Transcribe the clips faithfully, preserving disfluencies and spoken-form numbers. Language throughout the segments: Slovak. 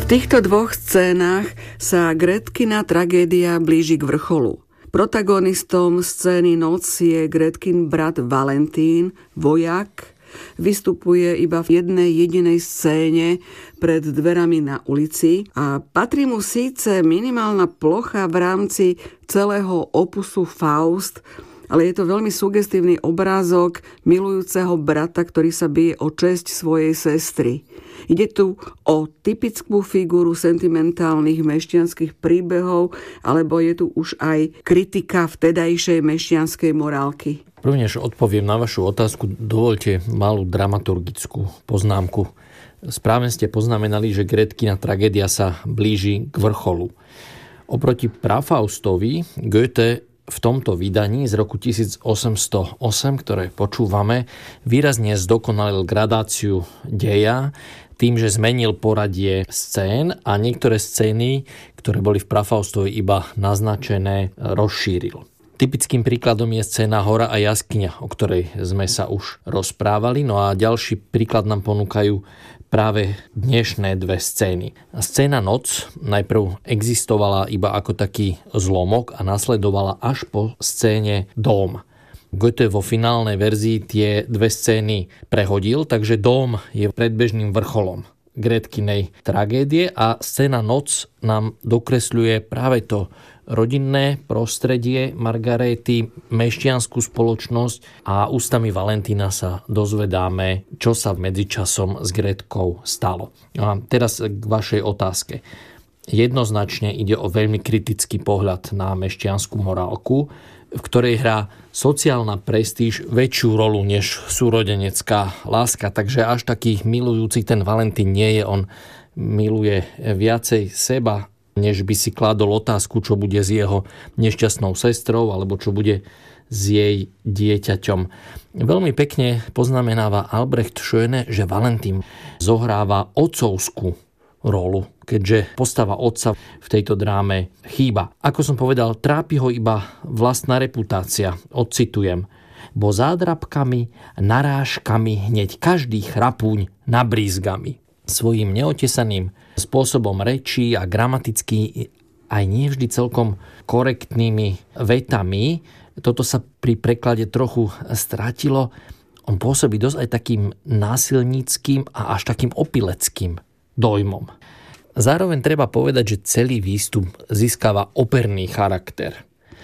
týchto dvoch scénach sa Gretkina tragédia blíži k vrcholu. Protagonistom scény Noc je Gretkin brat Valentín, vojak. Vystupuje iba v jednej jedinej scéne pred dverami na ulici a patrí mu síce minimálna plocha v rámci celého opusu Faust, ale je to veľmi sugestívny obrázok milujúceho brata, ktorý sa bije o česť svojej sestry. Ide tu o typickú figúru sentimentálnych mešťanských príbehov, alebo je tu už aj kritika vtedajšej mešťanskej morálky? Prvnež odpoviem na vašu otázku, dovoľte malú dramaturgickú poznámku. Správne ste poznamenali, že Gretkina tragédia sa blíži k vrcholu. Oproti Prafaustovi Goethe v tomto vydaní z roku tisíc osemsto osem, ktoré počúvame, výrazne zdokonalil gradáciu deja tým, že zmenil poradie scén a niektoré scény, ktoré boli v Prafaustovi iba naznačené, rozšíril. Typickým príkladom je scéna Hora a jaskyňa, o ktorej sme sa už rozprávali. No a ďalší príklad nám ponúkajú práve dnešné dve scény. Scéna Noc najprv existovala iba ako taký zlomok a nasledovala až po scéne Dóm. Goethe vo finálnej verzii tie dve scény prehodil, takže Dóm je predbežným vrcholom Gretkinej tragédie a scéna Noc nám dokresľuje práve to rodinné prostredie Margaréty, mešťanskú spoločnosť a ústami Valentína sa dozvedáme, čo sa medzičasom s Gretkou stalo. A teraz k vašej otázke. Jednoznačne ide o veľmi kritický pohľad na mešťanskú morálku, v ktorej hrá sociálna prestíž väčšiu rolu než súrodenecká láska. Takže až taký milujúci ten Valentín nie je, on miluje viacej seba, než by si kládol otázku, čo bude s jeho nešťastnou sestrou alebo čo bude s jej dieťaťom. Veľmi pekne poznamenáva Albrecht Schöne, že Valentín zohráva otcovskú rolu, keďže postava otca v tejto dráme chýba. Ako som povedal, trápi ho iba vlastná reputácia. Odcitujem. Bo zádrabkami, narážkami hneď každý chrapúň nabrízgami. Svojím neotesaným spôsobom rečí a gramaticky aj nevždy celkom korektnými vetami. Toto sa pri preklade trochu stratilo. On pôsobí dosť aj takým násilníckým a až takým opileckým dojmom. Zároveň treba povedať, že celý výstup získava operný charakter.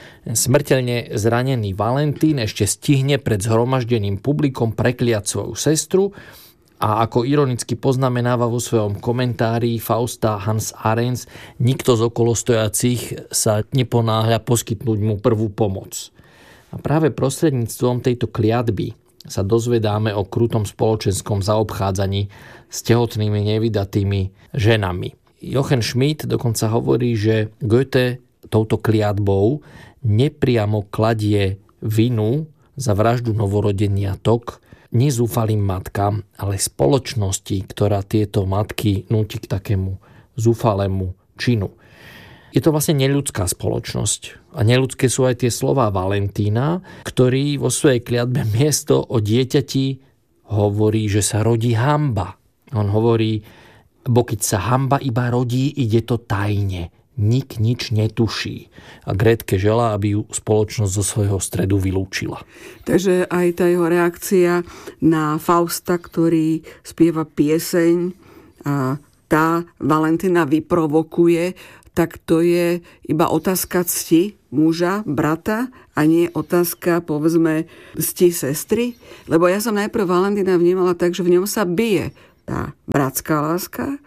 Smrteľne zranený Valentín ešte stihne pred zhromaždeným publikom prekliať svoju sestru a ako ironicky poznamenáva vo svojom komentári Fausta Hans Arens, nikto z okolostojacích sa neponáhľa poskytnúť mu prvú pomoc. A práve prostredníctvom tejto kliatby sa dozvedáme o krutom spoločenskom zaobchádzaní s tehotnými nevydatými ženami. Jochen Schmidt dokonca hovorí, že Goethe touto kliatbou nepriamo kladie vinu za vraždu novorodeniatok nezúfalým matkám, ale spoločnosti, ktorá tieto matky núti k takému zúfalému činu. Je to vlastne neľudská spoločnosť. A neľudské sú aj tie slová Valentína, ktorý vo svojej kliatbe miesto o dieťati hovorí, že sa rodí hanba. On hovorí, bo keď sa hanba iba rodí, ide to tajne. Nik nič netuší. A Gretke želá, aby ju spoločnosť zo svojho stredu vylúčila. Takže aj tá jeho reakcia na Fausta, ktorý spieva pieseň a tá Valentína vyprovokuje, tak to je iba otázka cti muža, brata a nie otázka, povedzme, cti sestry. Lebo ja som najprv Valentína vnímala tak, že v ňom sa bije tá bratská láska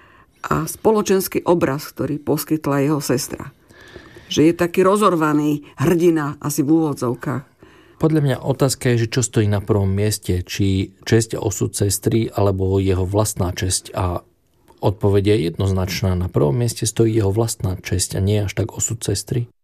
a spoločenský obraz, ktorý poskytla jeho sestra. Že je taký rozorvaný hrdina asi v úvodzovkách. Podľa mňa otázka je, že čo stojí na prvom mieste, či česť a osud sestry, alebo jeho vlastná česť. A odpoveď je jednoznačná. Na prvom mieste stojí jeho vlastná česť a nie až tak osud sestry.